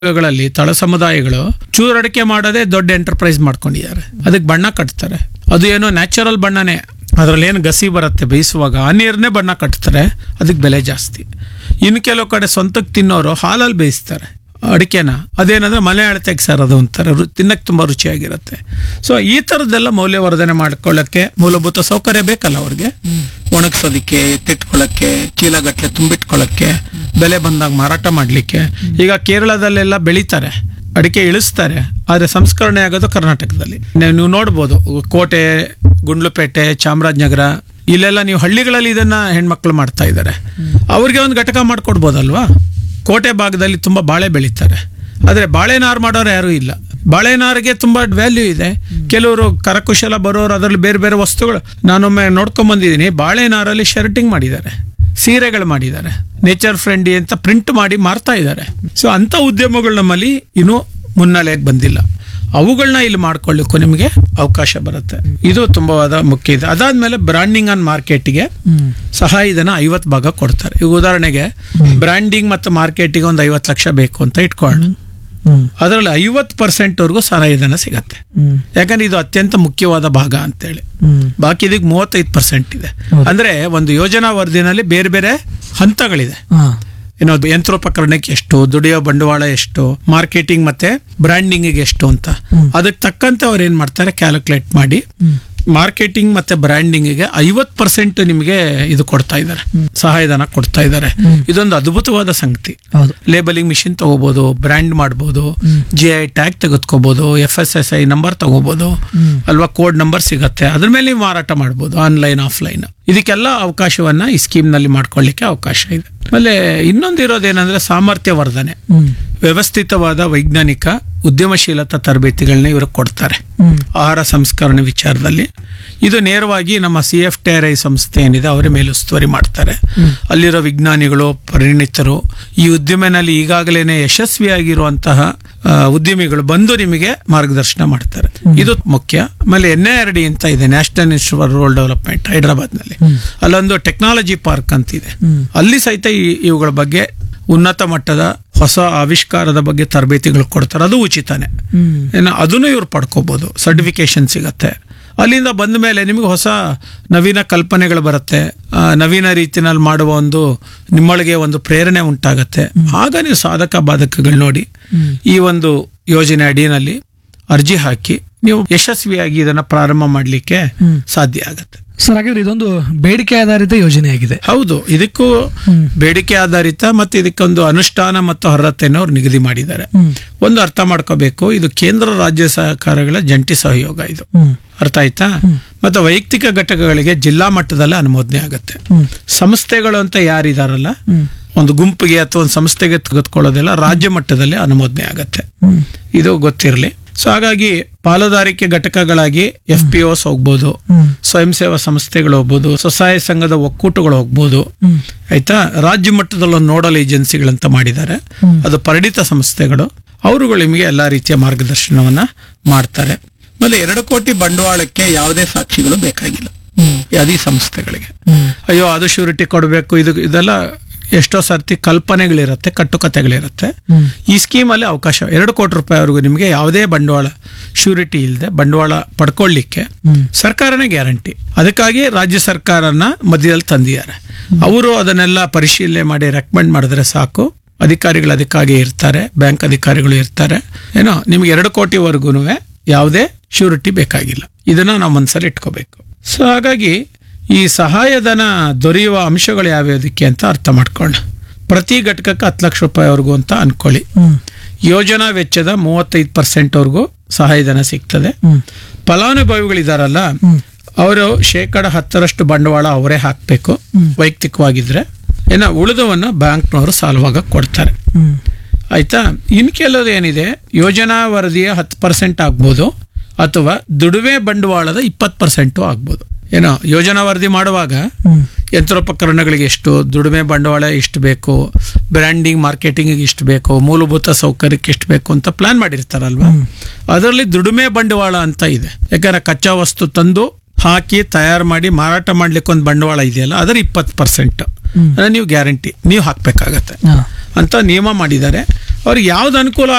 ಗಳಲ್ಲಿ ತಳ ಸಮುದಾಯಗಳು ಚೂರಡಿಕೆ ಮಾಡೋದೇ ದೊಡ್ಡ ಎಂಟರ್ಪ್ರೈಸ್ ಮಾಡ್ಕೊಂಡಿದ್ದಾರೆ. ಅದಕ್ಕೆ ಬಣ್ಣ ಕಟ್ತಾರೆ. ಅದು ಏನೋ ನ್ಯಾಚುರಲ್ ಬಣ್ಣನೇ, ಅದ್ರಲ್ಲಿ ಏನು ಗಸಿ ಬರುತ್ತೆ ಬೇಯಿಸುವಾಗ ಆ ನೀರನ್ನೇ ಬಣ್ಣ ಕಟ್ತಾರೆ. ಅದಕ್ಕೆ ಬೆಲೆ ಜಾಸ್ತಿ. ಇನ್ನು ಕೆಲವು ಕಡೆ ಸ್ವಂತಕ್ಕೆ ತಿನ್ನೋರು ಹಾಲಲ್ಲಿ ಬೇಯಿಸ್ತಾರೆ ಅಡಿಕೆನ. ಅದೇನಂದ್ರೆ ಮನೆ ಅಳತೆಗೆ ಸರ್ ಅದು ಒಂಥರ ತಿನ್ನಕ್ಕೆ ತುಂಬ ರುಚಿಯಾಗಿರುತ್ತೆ. ಸೊ ಈ ಥರದ್ದೆಲ್ಲ ಮೌಲ್ಯವರ್ಧನೆ ಮಾಡ್ಕೊಳ್ಳೋಕ್ಕೆ ಮೂಲಭೂತ ಸೌಕರ್ಯ ಬೇಕಲ್ಲ ಅವ್ರಿಗೆ. ಒಣಗಿಸೋದಕ್ಕೆ, ಎತ್ತಿಟ್ಕೊಳ್ಳೋಕ್ಕೆ, ಚೀಲಗಟ್ಟಲೆ ತುಂಬಿಟ್ಕೊಳ್ಳೋಕ್ಕೆ, ಬೆಲೆ ಬಂದಾಗ ಮಾರಾಟ ಮಾಡಲಿಕ್ಕೆ. ಈಗ ಕೇರಳದಲ್ಲೆಲ್ಲ ಬೆಳೀತಾರೆ, ಅಡಿಕೆ ಇಳಿಸ್ತಾರೆ, ಆದರೆ ಸಂಸ್ಕರಣೆ ಆಗೋದು ಕರ್ನಾಟಕದಲ್ಲಿ. ನೀವು ನೋಡ್ಬೋದು ಕೋಟೆ, ಗುಂಡ್ಲುಪೇಟೆ, ಚಾಮರಾಜನಗರ ಇಲ್ಲೆಲ್ಲ ನೀವು ಹಳ್ಳಿಗಳಲ್ಲಿ ಇದನ್ನ ಹೆಣ್ಮಕ್ಳು ಮಾಡ್ತಾ ಇದ್ದಾರೆ. ಅವ್ರಿಗೆ ಒಂದು ಘಟಕ ಮಾಡ್ಕೊಡ್ಬೋದಲ್ವಾ. ಕೋಟೆ ಭಾಗದಲ್ಲಿ ತುಂಬಾ ಬಾಳೆ ಬೆಳೀತಾರೆ, ಆದರೆ ಬಾಳೆನಾರು ಮಾಡೋರು ಯಾರೂ ಇಲ್ಲ. ಬಾಳೆನಾರಿಗೆ ತುಂಬಾ ವ್ಯಾಲ್ಯೂ ಇದೆ. ಕೆಲವರು ಕರಕುಶಲ ಬರೋರು ಅದರಲ್ಲಿ ಬೇರೆ ಬೇರೆ ವಸ್ತುಗಳು, ನಾನೊಮ್ಮೆ ನೋಡ್ಕೊಂಡ್ ಬಂದಿದ್ದೀನಿ, ಬಾಳೆನಾರಲ್ಲಿ ಶರ್ಟಿಂಗ್ ಮಾಡಿದ್ದಾರೆ, ಸೀರೆಗಳು ಮಾಡಿದ್ದಾರೆ, ನೇಚರ್ ಫ್ರೆಂಡ್ಲಿ ಅಂತ ಪ್ರಿಂಟ್ ಮಾಡಿ ಮಾರ್ತಾ ಇದ್ದಾರೆ. ಸೊ ಅಂತ ಉದ್ಯಮಗಳು ನಮ್ಮಲ್ಲಿ ಇನ್ನೂ ಮುನ್ನೆಲೆಗೆ ಬಂದಿಲ್ಲ. ಅವುಗಳನ್ನ ಇಲ್ಲಿ ಮಾಡ್ಕೊಳ್ಳಿಕ್ಕೂ ನಿಮಗೆ ಅವಕಾಶ ಬರುತ್ತೆ. ಇದು ತುಂಬವಾದ ಮುಖ್ಯ ಇದೆ. ಅದಾದ್ಮೇಲೆ ಬ್ರಾಂಡಿಂಗ್ ಅಂಡ್ ಮಾರ್ಕೆಟಿಗೆ ಸಹಾಯಧನ 50 ಭಾಗ ಕೊಡ್ತಾರೆ. ಈಗ ಉದಾಹರಣೆಗೆ ಬ್ರಾಂಡಿಂಗ್ ಮತ್ತು ಮಾರ್ಕೆಟಿಗೆ ಒಂದು 50 ಲಕ್ಷ ಬೇಕು ಅಂತ ಇಟ್ಕೊಳ್ಳೋಣ. ಅದರಲ್ಲಿ 50% ಸಹಾಯಧನ ಸಿಗತ್ತೆ. ಯಾಕಂದ್ರೆ ಇದು ಅತ್ಯಂತ ಮುಖ್ಯವಾದ ಭಾಗ ಅಂತೇಳಿ. ಬಾಕಿ ಇದಕ್ಕೆ 35% ಇದೆ. ಅಂದ್ರೆ ಒಂದು ಯೋಜನಾ ವರದಿನಲ್ಲಿ ಬೇರೆ ಬೇರೆ ಹಂತಗಳಿದೆ. ಏನೋ ಯಂತ್ರೋಪಕರಣಕ್ಕೆ ಎಷ್ಟು, ದುಡಿಯೋ ಬಂಡವಾಳ ಎಷ್ಟು, ಮಾರ್ಕೆಟಿಂಗ್ ಮತ್ತೆ ಬ್ರ್ಯಾಂಡಿಂಗಿಗೆ ಎಷ್ಟು ಅಂತ ಅದಕ್ಕೆ ತಕ್ಕಂತೆ ಅವ್ರು ಏನ್ ಮಾಡ್ತಾರೆ ಕ್ಯಾಲ್ಕುಲೇಟ್ ಮಾಡಿ ಮಾರ್ಕೆಟಿಂಗ್ ಮತ್ತೆ ಬ್ರ್ಯಾಂಡಿಂಗಿಗೆ 50% ನಿಮಗೆ ಇದು ಕೊಡ್ತಾ ಇದ್ದಾರೆ, ಸಹಾಯಧನ ಕೊಡ್ತಾ ಇದ್ದಾರೆ. ಇದೊಂದು ಅದ್ಭುತವಾದ ಸಂಗತಿ. ಲೇಬಲಿಂಗ್ ಮಿಷಿನ್ ತಗೋಬಹುದು, ಬ್ರ್ಯಾಂಡ್ ಮಾಡಬಹುದು, GI ಟ್ಯಾಗ್ ತೆಗೆದುಕೋಬಹುದು, FSSI ನಂಬರ್ ತಗೋಬಹುದು ಅಲ್ವಾ, ಕೋಡ್ ನಂಬರ್ ಸಿಗತ್ತೆ, ಅದ್ರ ಮೇಲೆ ನೀವು ಮಾರಾಟ ಮಾಡಬಹುದು, ಆನ್ಲೈನ್ ಆಫ್ಲೈನ್. ಇದಕ್ಕೆಲ್ಲ ಅವಕಾಶವನ್ನ ಈ ಸ್ಕೀಮ್ ನಲ್ಲಿ ಮಾಡ್ಕೊಳ್ಳಿಕ್ಕೆ ಅವಕಾಶ ಇದೆ. ಆಮೇಲೆ ಇನ್ನೊಂದು ಇರೋದೇನಂದ್ರೆ ಸಾಮರ್ಥ್ಯ ವರ್ಧನೆ. ವ್ಯವಸ್ಥಿತವಾದ ವೈಜ್ಞಾನಿಕ ಉದ್ಯಮಶೀಲತಾ ತರಬೇತಿಗಳನ್ನ ಇವರು ಕೊಡ್ತಾರೆ ಆಹಾರ ಸಂಸ್ಕರಣೆ ವಿಚಾರದಲ್ಲಿ. ಇದು ನೇರವಾಗಿ ನಮ್ಮ CFTRI ಸಂಸ್ಥೆ ಏನಿದೆ ಅವರ ಮೇಲೆ ಉಸ್ತುವಾರಿ ಮಾಡ್ತಾರೆ. ಅಲ್ಲಿರೋ ವಿಜ್ಞಾನಿಗಳು, ಪರಿಣಿತರು, ಈ ಉದ್ಯಮನಲ್ಲಿ ಈಗಾಗಲೇ ಯಶಸ್ವಿಯಾಗಿರುವಂತಹ ಉದ್ಯಮಿಗಳು ಬಂದು ನಿಮಗೆ ಮಾರ್ಗದರ್ಶನ ಮಾಡ್ತಾರೆ. ಇದು ಮುಖ್ಯ. ಆಮೇಲೆ NIRD ಅಂತ ಇದೆ, national institute for rural development, Hyderabad ನಲ್ಲಿ. ಅಲ್ಲೊಂದು ಟೆಕ್ನಾಲಜಿ ಪಾರ್ಕ್ ಅಂತ ಇದೆ. ಅಲ್ಲಿ ಸಹಿತ ಇವುಗಳ ಬಗ್ಗೆ ಉನ್ನತ ಮಟ್ಟದ ಹೊಸ ಆವಿಷ್ಕಾರದ ಬಗ್ಗೆ ತರಬೇತಿಗಳು ಕೊಡ್ತಾರೆ. ಅದು ಉಚಿತನೇ. ಅದನ್ನು ಇವ್ರು ಪಡ್ಕೋಬಹುದು, ಸರ್ಟಿಫಿಕೇಶನ್ ಸಿಗತ್ತೆ. ಅಲ್ಲಿಂದ ಬಂದ ಮೇಲೆ ನಿಮಗೆ ಹೊಸ ನವೀನ ಕಲ್ಪನೆಗಳು ಬರುತ್ತೆ, ನವೀನ ರೀತಿಯಲ್ಲಿ ಮಾಡುವ ಒಂದು ನಿಮ್ಮೊಳಗೆ ಒಂದು ಪ್ರೇರಣೆ ಉಂಟಾಗತ್ತೆ. ಆಗ ನೀವು ಸಾಧಕ ಬಾಧಕಗಳು ನೋಡಿ ಈ ಒಂದು ಯೋಜನೆ ಅಡಿಯಲ್ಲಿ ಅರ್ಜಿ ಹಾಕಿ ನೀವು ಯಶಸ್ವಿಯಾಗಿ ಇದನ್ನ ಪ್ರಾರಂಭ ಮಾಡಲಿಕ್ಕೆ ಸಾಧ್ಯ ಆಗತ್ತೆ. ಸರ್, ಹಾಗಾದ್ರೆ ಇದೊಂದು ಬೇಡಿಕೆ ಆಧಾರಿತ ಯೋಜನೆ ಆಗಿದೆ. ಹೌದು, ಇದಕ್ಕೂ ಬೇಡಿಕೆ ಆಧಾರಿತ ಮತ್ತು ಇದಕ್ಕೊಂದು ಅನುಷ್ಠಾನ ಮತ್ತು ಅರ್ಹತೆಯನ್ನು ಅವ್ರು ನಿಗದಿ ಮಾಡಿದ್ದಾರೆ. ಒಂದು ಅರ್ಥ ಮಾಡ್ಕೋಬೇಕು, ಇದು ಕೇಂದ್ರ ರಾಜ್ಯ ಸಹಕಾರಗಳ ಜಂಟಿ ಸಹಯೋಗ. ಇದು ಅರ್ಥ ಆಯ್ತಾ? ಮತ್ತೆ ವೈಯಕ್ತಿಕ ಘಟಕಗಳಿಗೆ ಜಿಲ್ಲಾ ಮಟ್ಟದಲ್ಲೇ ಅನುಮೋದನೆ ಆಗತ್ತೆ. ಸಂಸ್ಥೆಗಳು ಅಂತ ಯಾರಿದಾರಲ್ಲ, ಒಂದು ಗುಂಪಿಗೆ ಅಥವಾ ಒಂದು ಸಂಸ್ಥೆಗೆ ತೆಗೆದುಕೊಳ್ಳೋದೆಲ್ಲ ರಾಜ್ಯ ಮಟ್ಟದಲ್ಲಿ ಅನುಮೋದನೆ ಆಗತ್ತೆ. ಇದು ಗೊತ್ತಿರಲಿ. ಸೊ ಹಾಗಾಗಿ ಪಾಲುದಾರಿಕೆ ಘಟಕಗಳಾಗಿ FPOs ಹೋಗ್ಬೋದು, ಸ್ವಯಂ ಸೇವಾ ಸಂಸ್ಥೆಗಳು ಹೋಗ್ಬೋದು, ಸ್ವಸಹಾಯ ಸಂಘದ ಒಕ್ಕೂಟಗಳು ಹೋಗ್ಬೋದು. ಆಯ್ತಾ? ರಾಜ್ಯ ಮಟ್ಟದಲ್ಲಿ ಒಂದು ನೋಡಲ್ ಏಜೆನ್ಸಿಗಳಂತ ಮಾಡಿದ್ದಾರೆ, ಅದು ಪರಿಣಿತ ಸಂಸ್ಥೆಗಳು. ಅವರುಗಳು ನಿಮಗೆ ಎಲ್ಲಾ ರೀತಿಯ ಮಾರ್ಗದರ್ಶನವನ್ನ ಮಾಡ್ತಾರೆ. ಆಮೇಲೆ 2 ಕೋಟಿ ಬಂಡವಾಳಕ್ಕೆ ಯಾವುದೇ ಸಾಕ್ಷಿಗಳು ಬೇಕಾಗಿಲ್ಲ ಯಾವುದೇ ಸಂಸ್ಥೆಗಳಿಗೆ. ಅಯ್ಯೋ ಅದು ಶ್ಯೂರಿಟಿ ಕೊಡಬೇಕು, ಇದೆಲ್ಲ ಎಷ್ಟೋ ಸರ್ತಿ ಕಲ್ಪನೆಗಳಿರುತ್ತೆ, ಕಟ್ಟುಕತೆಗಳಿರುತ್ತೆ. ಈ ಸ್ಕೀಮ್ ಅಲ್ಲಿ ಅವಕಾಶ 2 ಕೋಟಿ ರೂಪಾಯಿವರೆಗೂ ನಿಮಗೆ ಯಾವುದೇ ಬಂಡವಾಳ ಶ್ಯೂರಿಟಿ ಇಲ್ಲದೆ ಬಂಡವಾಳ ಪಡ್ಕೊಳ್ಳಿಕ್ಕೆ ಸರ್ಕಾರನೇ ಗ್ಯಾರಂಟಿ. ಅದಕ್ಕಾಗಿ ರಾಜ್ಯ ಸರ್ಕಾರನ ಮಧ್ಯದಲ್ಲಿ ತಂದಿದ್ದಾರೆ. ಅವರು ಅದನ್ನೆಲ್ಲ ಪರಿಶೀಲನೆ ಮಾಡಿ ರೆಕಮೆಂಡ್ ಮಾಡಿದ್ರೆ ಸಾಕು. ಅಧಿಕಾರಿಗಳು ಅದಕ್ಕಾಗಿ ಇರ್ತಾರೆ, ಬ್ಯಾಂಕ್ ಅಧಿಕಾರಿಗಳು ಇರ್ತಾರೆ. ಏನೋ ನಿಮ್ಗೆ 2 ಕೋಟಿವರೆಗೂ ಯಾವುದೇ ಶ್ಯೂರಿಟಿ ಬೇಕಾಗಿಲ್ಲ. ಇದನ್ನ ನಾವು ಮನಸ್ಸಲ್ಲಿ ಇಟ್ಕೋಬೇಕು. ಸೊ ಹಾಗಾಗಿ ಈ ಸಹಾಯಧನ ದೊರೆಯುವ ಅಂಶಗಳು ಯಾವ್ಯಾವುದಕ್ಕೆ ಅಂತ ಅರ್ಥ ಮಾಡ್ಕೊಳ್ಳೋಣ. ಪ್ರತಿ ಘಟಕಕ್ಕೆ 10 ಲಕ್ಷ ರೂಪಾಯಿವರೆಗೂ ಅಂತ ಅನ್ಕೊಳ್ಳಿ. ಯೋಜನಾ ವೆಚ್ಚದ 35% ಸಹಾಯಧನ ಸಿಗ್ತದೆ. ಫಲಾನುಭವಿಗಳಿದಾರಲ್ಲ, ಅವರು 10% ಬಂಡವಾಳ ಅವರೇ ಹಾಕ್ಬೇಕು ವೈಯಕ್ತಿಕವಾಗಿದ್ರೆ. ಉಳಿದವನ್ನ ಬ್ಯಾಂಕ್ನವರು ಸಾಲವಾಗ ಕೊಡ್ತಾರೆ. ಆಯ್ತಾ? ಇನ್ ಕೆಲವು ಏನಿದೆ, ಯೋಜನಾ ವರದಿಯ 10% ಆಗ್ಬೋದು ಅಥವಾ ದುಡಿಮೆ ಬಂಡವಾಳದ 20% ಆಗ್ಬೋದು. ಯೋಜನಾ ವರದಿ ಮಾಡುವಾಗ ಯಂತ್ರೋಪಕರಣಗಳಿಗೆ ಎಷ್ಟು, ದುಡಿಮೆ ಬಂಡವಾಳ ಎಷ್ಟು ಬೇಕು, ಬ್ರ್ಯಾಂಡಿಂಗ್ ಮಾರ್ಕೆಟಿಂಗ್ ಇಷ್ಟು ಬೇಕು, ಮೂಲಭೂತ ಸೌಕರ್ಯಕ್ಕೆ ಎಷ್ಟು ಬೇಕು ಅಂತ ಪ್ಲಾನ್ ಮಾಡಿರ್ತಾರಲ್ವಾ. ಅದರಲ್ಲಿ ದುಡಿಮೆ ಬಂಡವಾಳ ಅಂತ ಇದೆ. ಯಾಕಂದ್ರೆ ಕಚ್ಚಾ ವಸ್ತು ತಂದು ಹಾಕಿ ತಯಾರು ಮಾಡಿ ಮಾರಾಟ ಮಾಡ್ಲಿಕ್ಕೆ ಒಂದು ಬಂಡವಾಳ ಇದೆಯಲ್ಲ, ಅದರ 20% ನೀವು ಗ್ಯಾರಂಟಿ ನೀವು ಹಾಕ್ಬೇಕಾಗತ್ತೆ ಅಂತ ನಿಯಮ ಮಾಡಿದ್ದಾರೆ. ಅವ್ರಿಗೆ ಯಾವ್ದು ಅನುಕೂಲ